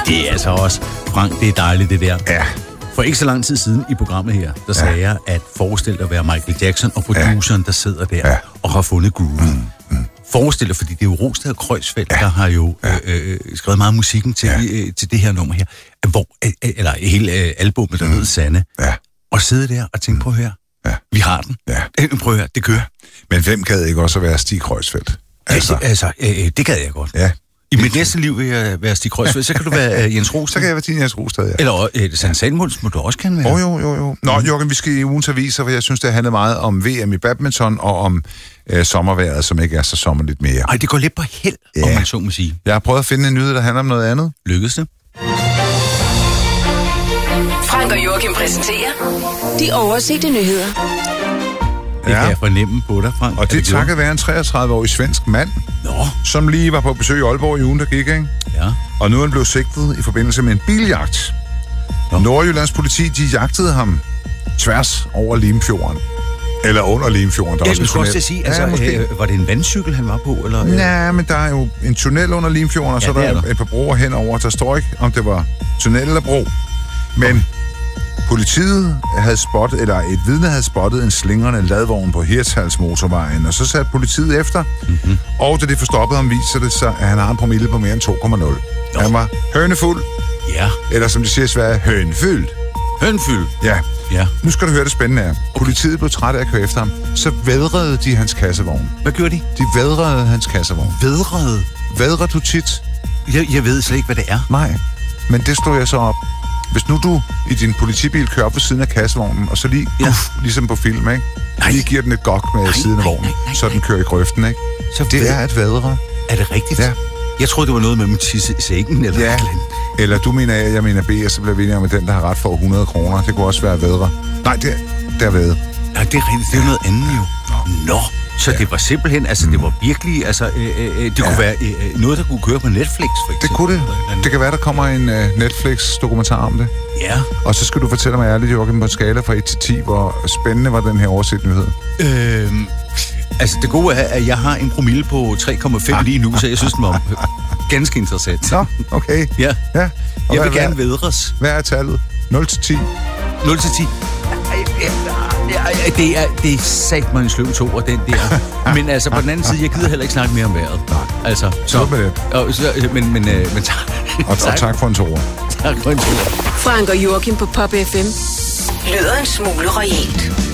Det er altså også, Frank, det er dejligt det der. Ja. For ikke så lang tid siden i programmet her, der sagde jeg, at forestil dig at være Michael Jackson og produceren, der sidder der og har fundet grooven. Forestil dig, fordi det er jo Rosted og Kreuzfeldt, der har jo skrevet meget musikken til det her nummer her. Eller hele albumet, der hedder Sande. Ja. Og sidde der og tænke, prøv at høre. Ja. Vi har den. Ja. Prøv at høre, det kører. Men hvem gad ikke også at være Stig Kreuzfeldt? Det gad jeg godt. Ja. I mit næste liv vil jeg være Stig Kreuzfeldt, så kan du være Jens Rosted. Så kan jeg være din Jens Rosted, ja. Eller Sanne Salomonsen må du også kan være. Jo. Nå, Jørgen, vi skal i ugens aviser, for jeg synes, det handler meget om VM i badminton og om sommervejret, som ikke er så sommerligt mere. Ej, det går lidt på held, om man så må sige. Jeg har prøvet at finde en nyhed, der handler om noget andet. Lykkedes det? Frank og Joachim præsenterer de oversete nyheder. Det kan jeg fornemme på dig, Frank. Og det er takket være en 33-årig svensk mand, som lige var på besøg i Aalborg i ugen, der gik, ikke? Ja. Og nu er han blevet sigtet i forbindelse med en biljagt. Nordjyllands politi, de jagtede ham tværs over Limfjorden. Eller under Limfjorden. Jeg skulle også sige, var det en vandcykel, han var på? Eller? Nej, men der er jo en tunnel under Limfjorden, og så er der et par broer henover. Der står ikke, om det var tunnel eller bro. Men politiet havde spottet, eller et vidne havde spottet en slingrende ladvogn på Hirtshalsmotorvejen, og så satte politiet efter. Mm-hmm. Og da det forstoppede ham, viser det sig, at han har en promille på mere end 2,0. Han var hønefuld. Ja. Eller som de siger i Sverige, hønfyldt. Hønfyldt? Ja. Nu skal du høre det spændende her. Politiet blev træt af at køre efter ham. Så vædrede de hans kassevogn. Hvad gjorde de? De vædrede hans kassevogn. Vædrede? Vædrer du tit? Jeg ved slet ikke, hvad det er. Nej, men det slog jeg så op. Hvis nu du i din politibil kører op ved siden af kassevognen, og så lige, ligesom på film, ikke? Lige giver den et gok med siden af vognen, så den kører i grøften, ikke? Så det er et vædre. Er det rigtigt? Ja. Jeg troede, det var noget med at tisse i sækken, eller ja. Eller du mener A, jeg mener B, og så bliver vi enige om, at den, der har ret for 100 kroner, det kunne også være vædre. Nej, det er væde. Nej, det er rigtigt. Det er noget andet jo. Nå. Så det var simpelthen, det var virkelig, det kunne være noget, der kunne køre på Netflix, for eksempel. Det kunne det. Det kan være, der kommer en Netflix-dokumentar om det. Ja. Og så skal du fortælle mig ærligt, Joachim, på en skala fra 1 til 10, hvor spændende var den her oversigt nyhed? Det gode er, at jeg har en promille på 3,5 lige nu, så jeg synes, den var ganske interessant. Nå, okay. Ja. Jeg vil gerne vædres. Hvad er tallet? 0 til 10? 0 til 10. Det er sagt mig en sløv to, og den der. Men på den anden side, jeg gider heller ikke snakke mere om vejret. Nej. Så med det. Men og tak for en tur. Tak for en tur. Frank og Joachim på Pop FM lyder en smule royalt.